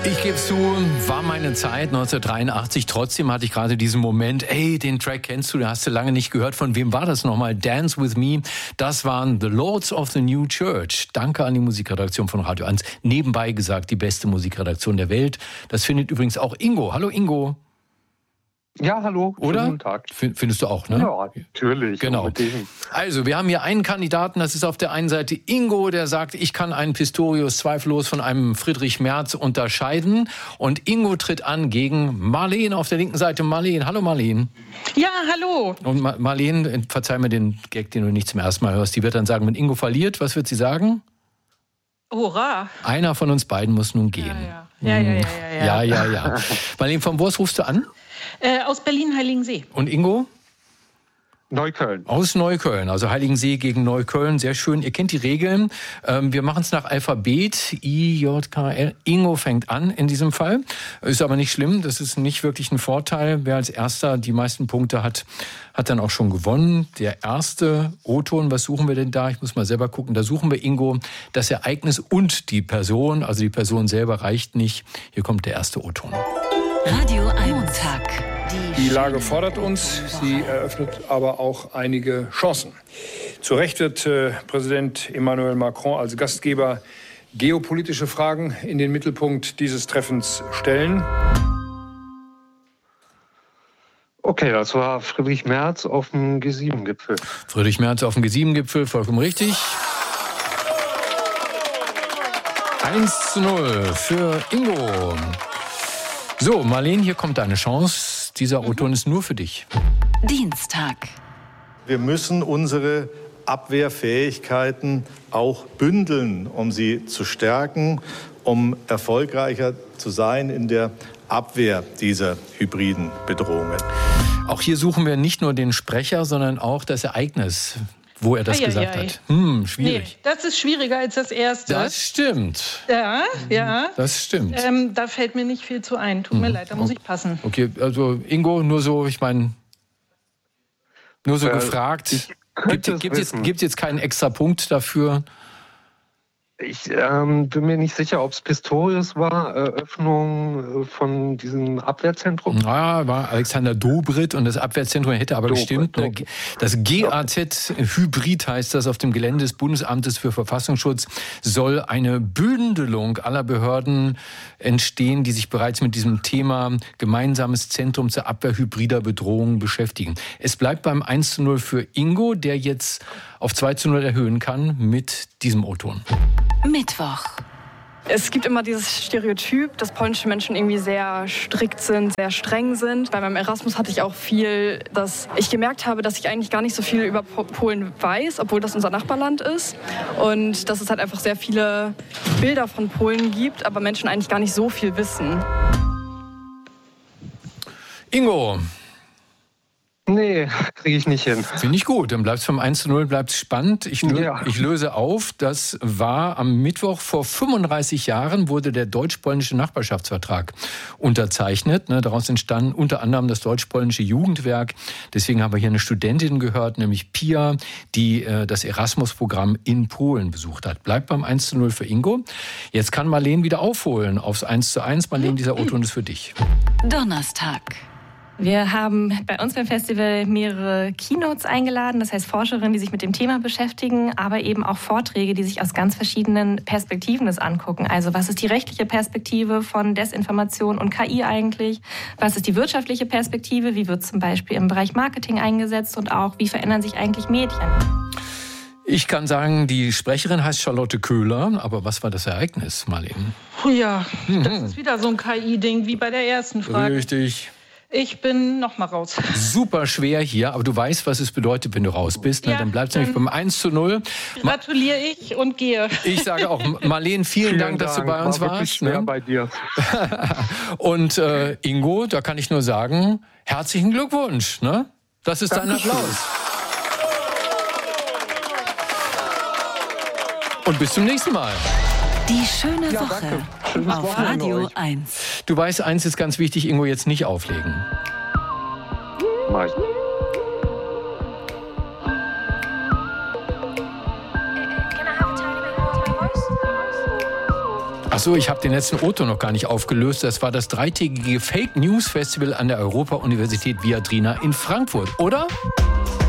Ich gebe zu, war meine Zeit 1983. Trotzdem hatte ich gerade diesen Moment, ey, den Track kennst du, den hast du lange nicht gehört. Von wem war das nochmal? Dance With Me. Das waren The Lords of the New Church. Danke an die Musikredaktion von Radio 1. Nebenbei gesagt, die beste Musikredaktion der Welt. Das findet übrigens auch Ingo. Hallo Ingo. Ja, hallo. Oder? Guten Tag. Findest du auch, ne? Ja, natürlich. Genau. Unbedingt. Also, wir haben hier einen Kandidaten, das ist auf der einen Seite Ingo, der sagt, ich kann einen Pistorius zweifellos von einem Friedrich Merz unterscheiden. Und Ingo tritt an gegen Marleen auf der linken Seite. Marleen, hallo Marleen. Ja, hallo. Und Marleen, verzeih mir den Gag, den du nicht zum ersten Mal hörst, die wird dann sagen, wenn Ingo verliert, was wird sie sagen? Hurra. Einer von uns beiden muss nun gehen. Ja. Marleen, von wo aus rufst du an? Aus Berlin-Heiligensee. Und Ingo? Neukölln. Aus Neukölln, also Heiligensee gegen Neukölln, sehr schön. Ihr kennt die Regeln. Wir machen es nach Alphabet, I, J, K, L. Ingo fängt an in diesem Fall. Ist aber nicht schlimm, das ist nicht wirklich ein Vorteil. Wer als Erster die meisten Punkte hat, hat dann auch schon gewonnen. Der erste O-Ton, was suchen wir denn da? Ich muss mal selber gucken. Da suchen wir, Ingo, das Ereignis und die Person. Also die Person selber reicht nicht. Hier kommt der erste O-Ton. Radio 1 Tag. Die Lage fordert uns, sie eröffnet aber auch einige Chancen. Zu Recht wird Präsident Emmanuel Macron als Gastgeber geopolitische Fragen in den Mittelpunkt dieses Treffens stellen. Okay, das war Friedrich Merz auf dem G7-Gipfel. Friedrich Merz auf dem G7-Gipfel, vollkommen richtig. 1:0 für Ingo. So, Marleen, hier kommt deine Chance. Dieser O-Ton ist nur für dich. Dienstag. Wir müssen unsere Abwehrfähigkeiten auch bündeln, um sie zu stärken, um erfolgreicher zu sein in der Abwehr dieser hybriden Bedrohungen. Auch hier suchen wir nicht nur den Sprecher, sondern auch das Ereignis, wo er das gesagt hat. Schwierig. Nee, das ist schwieriger als das erste. Das stimmt. Ja. Das stimmt. Da fällt mir nicht viel zu ein. Tut mir leid, da muss ich passen. Okay, also Ingo, nur so gefragt. Gibt jetzt keinen extra Punkt dafür? Ich bin mir nicht sicher, ob es Pistorius war, Eröffnung von diesem Abwehrzentrum. Ja, war Alexander Dobrindt und das Abwehrzentrum hätte aber gestimmt. Das GAZ Hybrid heißt das auf dem Gelände des Bundesamtes für Verfassungsschutz, soll eine Bündelung aller Behörden entstehen, die sich bereits mit diesem Thema gemeinsames Zentrum zur Abwehr hybrider Bedrohungen beschäftigen. Es bleibt beim 1:0 für Ingo, der jetzt auf 2:0 erhöhen kann mit diesem O-Ton. Mittwoch. Es gibt immer dieses Stereotyp, dass polnische Menschen irgendwie sehr strikt sind, sehr streng sind. Bei meinem Erasmus hatte ich auch viel, dass ich gemerkt habe, dass ich eigentlich gar nicht so viel über Polen weiß, obwohl das unser Nachbarland ist. Und dass es halt einfach sehr viele Bilder von Polen gibt, aber Menschen eigentlich gar nicht so viel wissen. Ingo. Nee, kriege ich nicht hin. Finde ich gut. Dann bleibt es vom 1:0, bleibt spannend. Ich löse auf. Das war am Mittwoch vor 35 Jahren, wurde der deutsch-polnische Nachbarschaftsvertrag unterzeichnet. Daraus entstand unter anderem das deutsch-polnische Jugendwerk. Deswegen haben wir hier eine Studentin gehört, nämlich Pia, die das Erasmus-Programm in Polen besucht hat. Bleibt beim 1:0 für Ingo. Jetzt kann Marleen wieder aufholen aufs 1:1. Marleen, dieser O-Ton ist für dich. Donnerstag. Wir haben bei uns beim Festival mehrere Keynotes eingeladen, das heißt Forscherinnen, die sich mit dem Thema beschäftigen, aber eben auch Vorträge, die sich aus ganz verschiedenen Perspektiven das angucken. Also was ist die rechtliche Perspektive von Desinformation und KI eigentlich? Was ist die wirtschaftliche Perspektive? Wie wird zum Beispiel im Bereich Marketing eingesetzt? Und auch, wie verändern sich eigentlich Medien? Ich kann sagen, die Sprecherin heißt Charlotte Köhler, aber was war das Ereignis, Marleen? Ja, das ist wieder so ein KI-Ding wie bei der ersten Frage. Richtig. Ich bin noch mal raus. Super schwer hier, aber du weißt, was es bedeutet, wenn du raus bist. Ja, dann bleibst du nämlich beim 1:0. Gratuliere ich und gehe. Ich sage auch, Marleen, vielen Dank, dass du bei uns war wirklich warst. schwer bei dir. Und Ingo, da kann ich nur sagen, herzlichen Glückwunsch. Ne? Das ist dein Applaus. Und bis zum nächsten Mal. Die schöne Woche auf Radio 1. Du weißt, eins ist ganz wichtig, Ingo, jetzt nicht auflegen. Mach ich. Achso, ich habe den letzten O-Ton noch gar nicht aufgelöst. Das war das 3-tägige Fake News Festival an der Europa-Universität Viadrina in Frankfurt, oder?